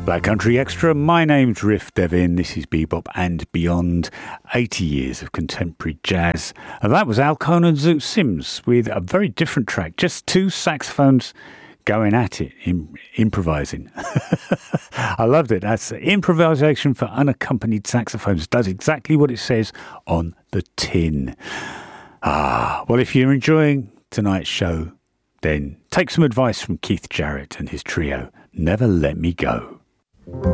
Black Country Extra, my name's Riff Devin, this is Bebop and Beyond, 80 years of contemporary jazz. And that was Al Cohn and Zoot Sims with a very different track, just two saxophones going at it, improvising. I loved it. That's improvisation for unaccompanied saxophones. Does exactly what it says on the tin. Well, if you're enjoying tonight's show, then take some advice from Keith Jarrett and his trio, Never Let Me Go.